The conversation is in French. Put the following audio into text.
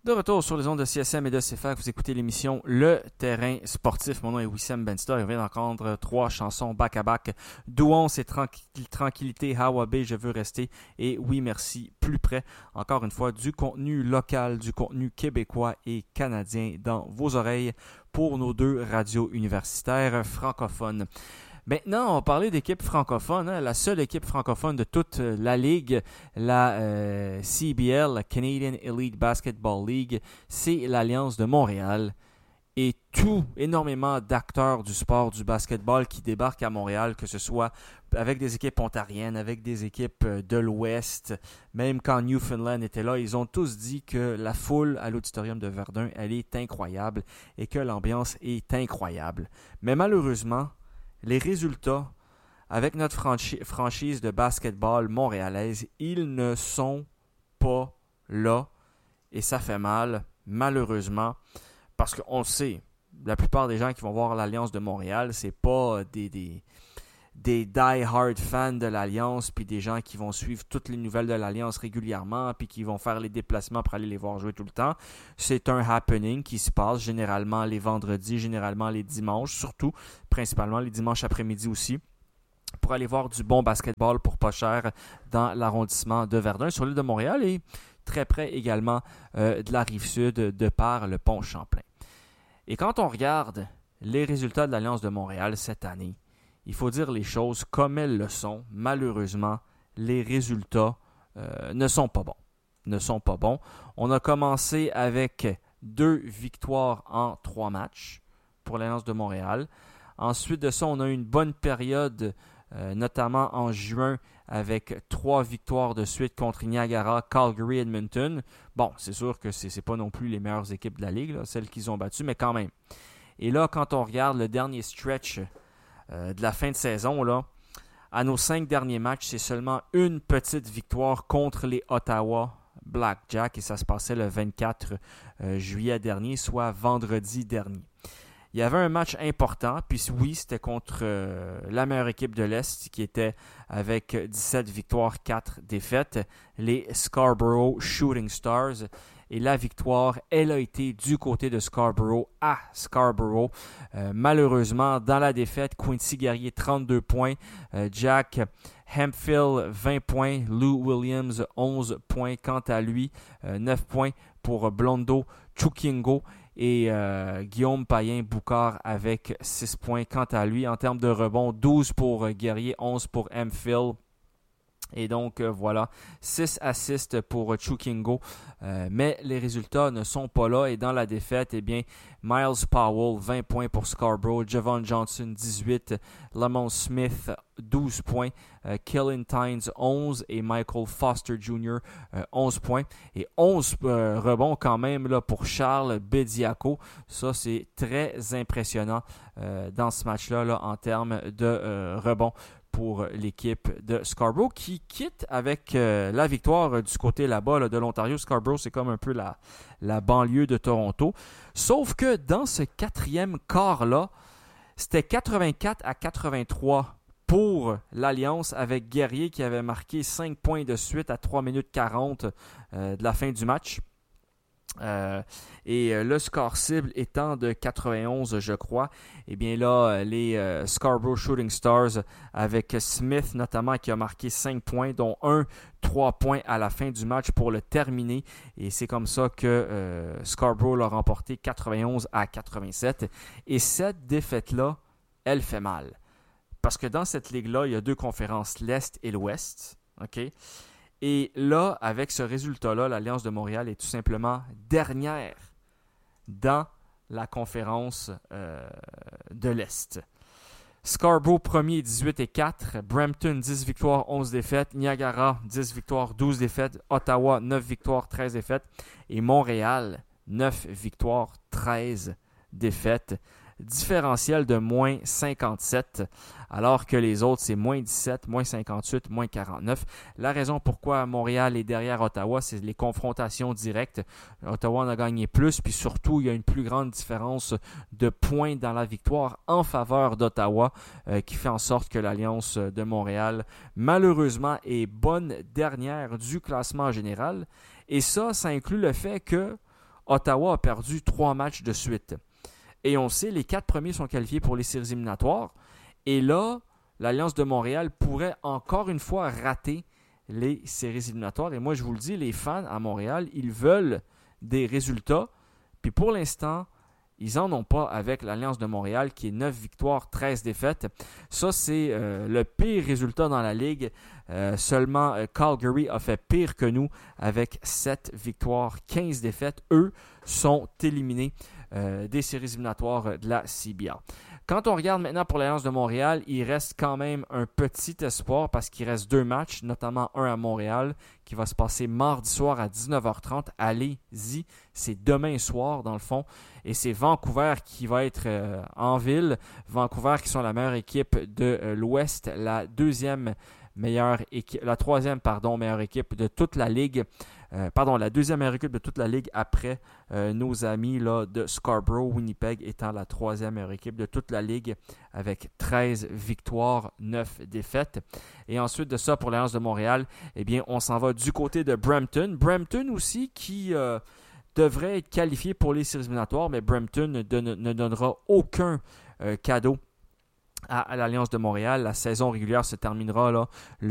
De retour sur les ondes de CSM et de CFAC, vous écoutez l'émission Le Terrain Sportif. Mon nom est Wissam Benster et on vient d'entendre 3 chansons back-à-back. Douance et Tranquillité, Hawa-Bay, Je veux rester et Oui merci, plus près. Encore une fois, du contenu local, du contenu québécois et canadien dans vos oreilles pour nos 2 radios universitaires francophones. Maintenant, on va parler d'équipe francophone, la seule équipe francophone de toute la ligue, la CBL, la Canadian Elite Basketball League, c'est l'Alliance de Montréal. Et énormément d'acteurs du sport du basketball qui débarquent à Montréal, que ce soit avec des équipes ontariennes, avec des équipes de l'Ouest, même quand Newfoundland était là, ils ont tous dit que la foule à l'auditorium de Verdun, elle est incroyable et que l'ambiance est incroyable. Mais malheureusement, les résultats avec notre franchise de basketball montréalaise, ils ne sont pas là et ça fait mal, malheureusement, parce qu'on le sait, la plupart des gens qui vont voir l'Alliance de Montréal, c'est pas des die-hard fans de l'Alliance, puis des gens qui vont suivre toutes les nouvelles de l'Alliance régulièrement, puis qui vont faire les déplacements pour aller les voir jouer tout le temps. C'est un happening qui se passe généralement les vendredis, généralement les dimanches, surtout, principalement les dimanches après-midi aussi, pour aller voir du bon basketball pour pas cher dans l'arrondissement de Verdun, sur l'île de Montréal, et très près également de la Rive-Sud, de par le pont Champlain. Et quand on regarde les résultats de l'Alliance de Montréal cette année, il faut dire les choses comme elles le sont. Malheureusement, les résultats ne sont pas bons. On a commencé avec 2 victoires en 3 matchs pour l'Alliance de Montréal. Ensuite de ça, on a eu une bonne période, notamment en juin, avec 3 victoires de suite contre Niagara, Calgary, Edmonton. Bon, c'est sûr que c'est pas non plus les meilleures équipes de la Ligue, là, celles qu'ils ont battues, mais quand même. Et là, quand on regarde le dernier stretch de la fin de saison, là, à nos 5 derniers matchs, c'est seulement une petite victoire contre les Ottawa Blackjack et ça se passait le 24 juillet dernier, soit vendredi dernier. Il y avait un match important, puis oui, c'était contre la meilleure équipe de l'Est qui était avec 17 victoires, 4 défaites, les Scarborough Shooting Stars. Et la victoire, elle a été du côté de Scarborough à Scarborough. Malheureusement, dans la défaite, Quincy Guerrier, 32 points. Jack Hemphill, 20 points. Lou Williams, 11 points. Quant à lui, 9 points pour Blondo Chukingo. Et Guillaume Payen-Boucard avec 6 points. Quant à lui, en termes de rebond, 12 pour Guerrier, 11 pour Hemphill. Et donc, voilà, 6 assists pour Chukingo. Mais les résultats ne sont pas là. Et dans la défaite, eh bien, Miles Powell, 20 points pour Scarborough. Javon Johnson, 18. Lamont Smith, 12 points. Kellen Tynes, 11. Et Michael Foster Jr., 11 points. Et 11 rebonds quand même là, pour Charles Bediako. Ça, c'est très impressionnant dans ce match-là là, en termes de rebonds pour l'équipe de Scarborough qui quitte avec la victoire du côté là-bas là, de l'Ontario. Scarborough, c'est comme un peu la banlieue de Toronto. Sauf que dans ce 4e quart-là, c'était 84-83 pour l'Alliance avec Guerrier qui avait marqué 5 points de suite à 3 minutes 40 de la fin du match. Et le score cible étant de 91, je crois. Et bien là, les Scarborough Shooting Stars avec Smith notamment qui a marqué 5 points, dont 3 points à la fin du match pour le terminer. Et c'est comme ça que Scarborough l'a remporté 91-87. Et cette défaite-là, elle fait mal. Parce que dans cette ligue-là, il y a 2 conférences, l'Est et l'Ouest. OK? Et là, avec ce résultat-là, l'Alliance de Montréal est tout simplement dernière dans la conférence de l'Est. Scarborough, premier, 18-4. Brampton, 10 victoires, 11 défaites. Niagara, 10 victoires, 12 défaites. Ottawa, 9 victoires, 13 défaites. Et Montréal, 9 victoires, 13 défaites. Différentiel de moins 57, alors que les autres, c'est moins 17, moins 58, moins 49. La raison pourquoi Montréal est derrière Ottawa, c'est les confrontations directes. Ottawa en a gagné plus, puis surtout, il y a une plus grande différence de points dans la victoire en faveur d'Ottawa, qui fait en sorte que l'Alliance de Montréal, malheureusement, est bonne dernière du classement général. Et ça inclut le fait que Ottawa a perdu 3 matchs de suite. Et on sait, les 4 premiers sont qualifiés pour les séries éliminatoires. Et là, l'Alliance de Montréal pourrait encore une fois rater les séries éliminatoires. Et moi, je vous le dis, les fans à Montréal, ils veulent des résultats. Puis pour l'instant, ils n'en ont pas avec l'Alliance de Montréal qui est 9 victoires, 13 défaites. Ça, c'est le pire résultat dans la Ligue. Seulement Calgary a fait pire que nous avec 7 victoires, 15 défaites. Eux sont éliminés des séries éliminatoires de la CBA. Quand on regarde maintenant pour l'Alliance de Montréal, il reste quand même un petit espoir parce qu'il reste 2 matchs, notamment un à Montréal qui va se passer mardi soir à 19h30. Allez-y, c'est demain soir dans le fond. Et c'est Vancouver qui va être en ville. Vancouver qui sont la meilleure équipe de l'Ouest, la meilleure équipe de toute la Ligue. La deuxième meilleure équipe de toute la Ligue après nos amis là, de Scarborough, Winnipeg étant la troisième meilleure équipe de toute la Ligue avec 13 victoires, 9 défaites. Et ensuite de ça, pour l'Alliance de Montréal, eh bien, on s'en va du côté de Brampton. Brampton aussi qui devrait être qualifié pour les séries éliminatoires, mais Brampton ne donnera aucun cadeau à l'Alliance de Montréal. La saison régulière se terminera là,